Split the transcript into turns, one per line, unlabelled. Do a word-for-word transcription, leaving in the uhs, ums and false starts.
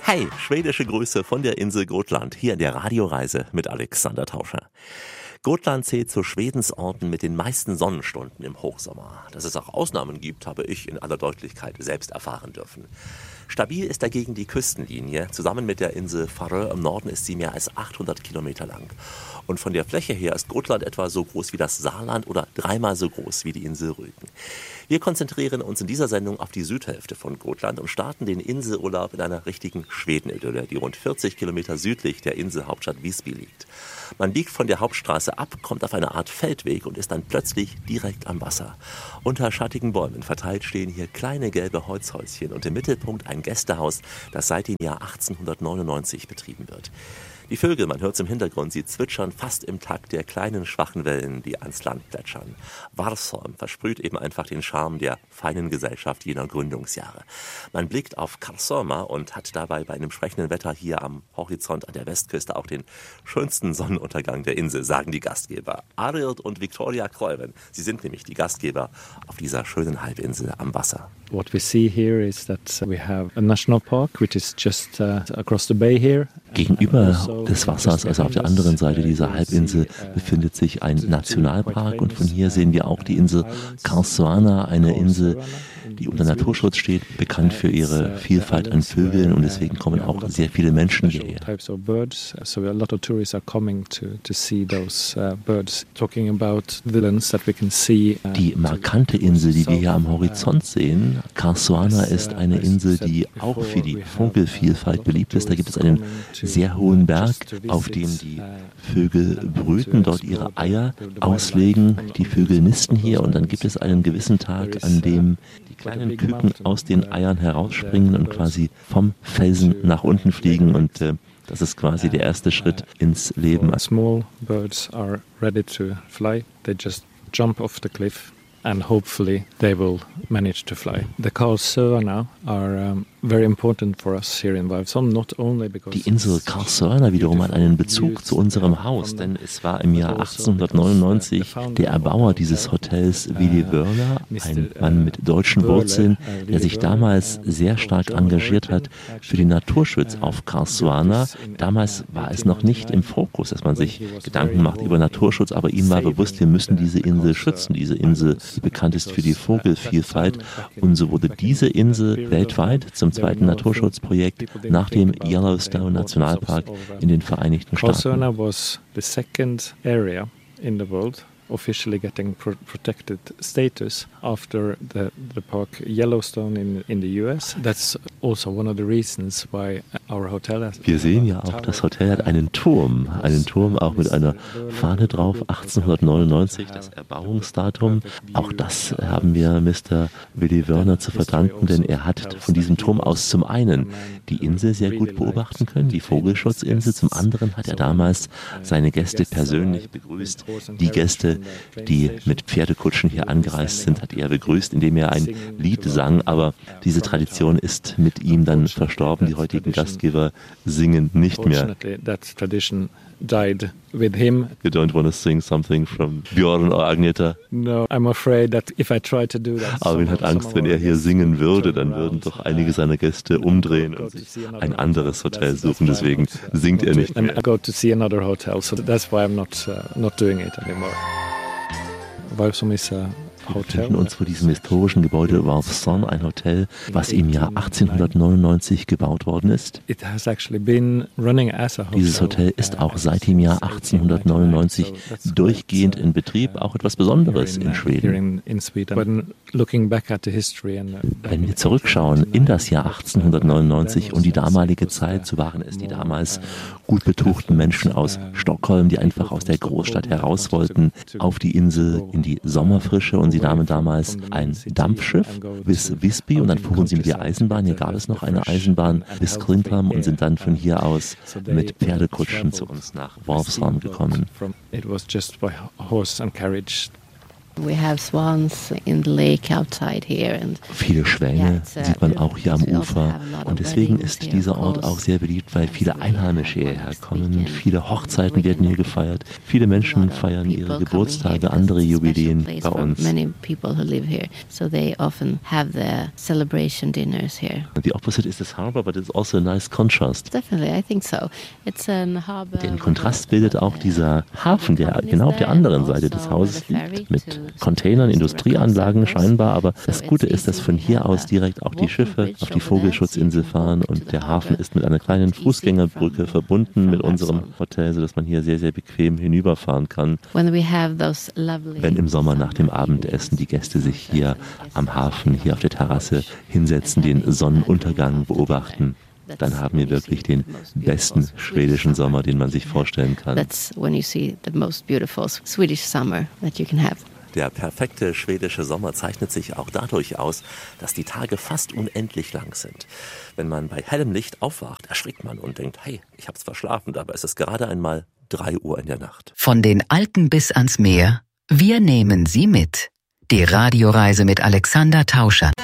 Hey, schwedische Grüße von der Insel Gotland, hier in der Radioreise mit Alexander Tauscher. Gotland zählt zu Schwedens Orten mit den meisten Sonnenstunden im Hochsommer. Dass es auch Ausnahmen gibt, habe ich in aller Deutlichkeit selbst erfahren dürfen. Stabil ist dagegen die Küstenlinie. Zusammen mit der Insel Färö im Norden ist sie mehr als achthundert Kilometer lang. Und von der Fläche her ist Gotland etwa so groß wie das Saarland oder dreimal so groß wie die Insel Rügen. Wir konzentrieren uns in dieser Sendung auf die Südhälfte von Gotland und starten den Inselurlaub in einer richtigen Schwedenidylle, die rund vierzig Kilometer südlich der Inselhauptstadt Visby liegt. Man biegt von der Hauptstraße ab, kommt auf eine Art Feldweg und ist dann plötzlich direkt am Wasser. Unter schattigen Bäumen verteilt stehen hier kleine gelbe Holzhäuschen und im Mittelpunkt ein Gästehaus, das seit dem Jahr achtzehnhundertneunundneunzig betrieben wird. Die Vögel, man hört es im Hintergrund, sie zwitschern fast im Takt der kleinen schwachen Wellen, die ans Land plätschern. Varsholm versprüht eben einfach den Charme der feinen Gesellschaft jener Gründungsjahre. Man blickt auf Karlshamn und hat dabei bei einem sprechenden Wetter hier am Horizont an der Westküste auch den schönsten Sonnenuntergang der Insel, sagen die Gastgeber. Arild und Victoria Kreuven, sie sind nämlich die Gastgeber auf dieser schönen Halbinsel am Wasser.
What we see here is that we have a national park which is just uh, across the bay here.
Gegenüber des Wassers, also auf der anderen Seite dieser Halbinsel, befindet sich ein Nationalpark und von hier sehen wir auch die Insel Karlshamn, eine Insel, die unter Naturschutz steht, bekannt für ihre Vielfalt an Vögeln und deswegen kommen auch sehr viele Menschen hierher. Die markante Insel, die wir hier am Horizont sehen, Karlshamn, ist eine Insel, die auch für die Vogelvielfalt beliebt ist. Da gibt es einen sehr hohen Berg, auf dem die Vögel brüten, dort ihre Eier auslegen. Die Vögel nisten hier und dann gibt es einen gewissen Tag, an dem die kleinen Küken aus den Eiern herausspringen und quasi vom Felsen nach unten fliegen und äh, das ist quasi der erste Schritt ins Leben.
Small birds are ready to fly. They just jump off the cliff and hopefully they will manage to fly. The Karlshamn are um, very important for us here in Valsholm, not only because
die Insel Karlshamn wiederum hat einen Bezug zu unserem Haus, denn es war im Jahr achtzehnhundertneunundneunzig der Erbauer dieses Hotels, Willy Wörner, ein Mann mit deutschen Wurzeln, der sich damals sehr stark engagiert hat für den Naturschutz auf Karlshamn. Damals war es noch nicht im Fokus, dass man sich Gedanken macht über Naturschutz, aber ihm war bewusst, wir müssen diese Insel schützen, diese Insel, die bekannt ist für die Vogelvielfalt. Und so wurde diese Insel weltweit zum zweiten Naturschutzprojekt nach dem Yellowstone Nationalpark in den Vereinigten Staaten.
Karlshamn was the second area in the world officially getting pro- protected status after the, the park Yellowstone in, in the U S. That's also one of the reasons why our hotel has...
Wir sehen ja auch, das Hotel hat einen Turm, einen Turm auch mit einer Fahne drauf, achtzehnhundertneunundneunzig, das Erbauungsdatum. Auch das haben wir Mister Willy Wörner zu verdanken, denn er hat von diesem Turm aus zum einen die Insel sehr gut beobachten können, die Vogelschutzinsel, zum anderen hat er damals seine Gäste persönlich begrüßt, die Gäste, die mit Pferdekutschen hier angereist sind, hat er begrüßt, indem er ein Lied sang. Aber diese Tradition ist mit ihm dann verstorben. Die heutigen Gastgeber singen nicht mehr.
Died with him.
You don't want to sing something from Björn or Agneta?
No, I'm afraid that if I try to do that.
Arvin hat Angst, wenn er hier singen würde, dann würden doch einige seiner Gäste umdrehen und sich ein anderes Hotel suchen. Deswegen singt er nicht mehr.
I go to see another hotel, so that's why I'm not uh, not doing it anymore. Valsholm is a
Wir befinden uns vor diesem historischen Gebäude Valsholm, ein Hotel, was im Jahr achtzehnhundertneunundneunzig gebaut worden ist. Dieses Hotel ist auch seit dem Jahr achtzehnhundertneunundneunzig durchgehend in Betrieb, auch etwas Besonderes in Schweden. Wenn wir zurückschauen in das Jahr achtzehnhundertneunundneunzig und die damalige Zeit, so waren es die damals gut betuchten Menschen aus Stockholm, die einfach aus der Großstadt heraus wollten, auf die Insel in die Sommerfrische, und sie nahmen damals ein Dampfschiff bis Visby und dann fuhren sie mit der Eisenbahn. Hier gab es noch eine Eisenbahn bis Klintholm und sind dann von hier aus mit Pferdekutschen zu uns nach Valsholm gekommen.
We have swans in the lake outside here and
viele Schwäne sieht man auch hier am Ufer und deswegen ist dieser Ort auch sehr beliebt, weil viele Einheimische hierher kommen. Viele Hochzeiten werden hier gefeiert. Viele Menschen feiern ihre Geburtstage, andere Jubiläen bei uns. The opposite is this harbor, but it's also a nice contrast.
Definitely, I think so. It's an harbor.
Den Kontrast bildet auch dieser Hafen, der genau auf der anderen Seite des Hauses liegt, mit Containern, Industrieanlagen scheinbar, aber das Gute ist, dass von hier aus direkt auch die Schiffe auf die Vogelschutzinsel fahren und der Hafen ist mit einer kleinen Fußgängerbrücke verbunden mit unserem Hotel, sodass man hier sehr, sehr bequem hinüberfahren kann. Wenn im Sommer nach dem Abendessen die Gäste sich hier am Hafen, hier auf der Terrasse hinsetzen, den Sonnenuntergang beobachten, dann haben wir wirklich den besten schwedischen Sommer, den man sich vorstellen kann.
That's when you see the most beautiful Swedish summer that you can have.
Der perfekte schwedische Sommer zeichnet sich auch dadurch aus, dass die Tage fast unendlich lang sind. Wenn man bei hellem Licht aufwacht, erschrickt man und denkt, hey, ich hab's verschlafen, dabei ist es gerade einmal drei Uhr in der Nacht.
Von den Alpen bis ans Meer, wir nehmen Sie mit. Die Radioreise mit Alexander Tauscher.